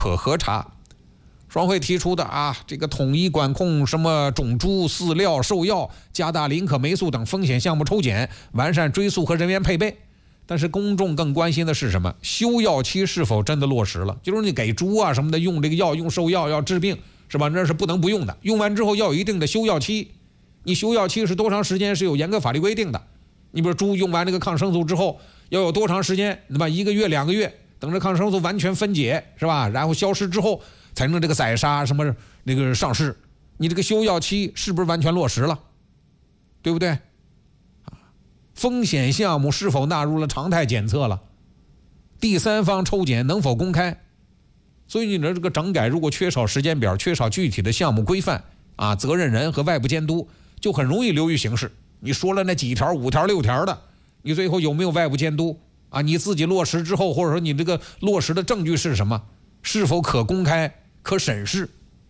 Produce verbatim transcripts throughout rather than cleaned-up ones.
可核查。双会提出的啊，这个统一管控什么种猪、饲料、兽药，加大林可霉素等风险项目抽检，完善追溯和人员配备。但是公众更关心的是什么？休药期是否真的落实了？就是你给猪啊什么的用这个药，用兽药要治病，是吧？那是不能不用的，用完之后要有一定的休药期。你休药期是多长时间是有严格法律规定的。你比如猪用完这个抗生素之后要有多长时间，那么一个月两个月，等着抗生素完全分解，是吧？然后消失之后才能这个宰杀什么那个上市。你这个休药期是不是完全落实了？对不对？风险项目是否纳入了常态检测了？第三方抽检能否公开？所以你的这个整改如果缺少时间表，缺少具体的项目规范啊，责任人和外部监督，就很容易流于形式。你说了那几条五条六条的，你最后有没有外部监督啊？你自己落实之后，或者说你这个落实的证据是什么？是否可公开、可审视？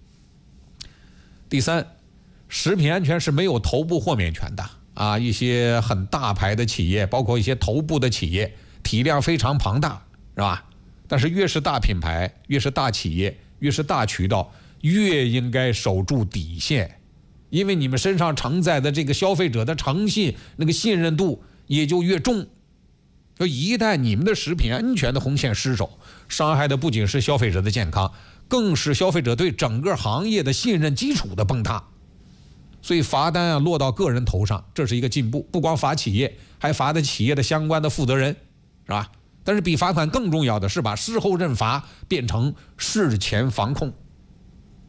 第三，食品安全是没有头部豁免权的啊！一些很大牌的企业，包括一些头部的企业，体量非常庞大，是吧？但是越是大品牌，越是大企业，越是大渠道，越应该守住底线。因为你们身上承载的这个消费者的诚信，那个信任度也就越重。就一旦你们的食品安全的红线失守，伤害的不仅是消费者的健康，更是消费者对整个行业的信任基础的崩塌。所以罚单啊落到个人头上，这是一个进步，不光罚企业，还罚的企业的相关的负责人，是吧？但是比罚款更重要的是把事后认罚变成事前防控。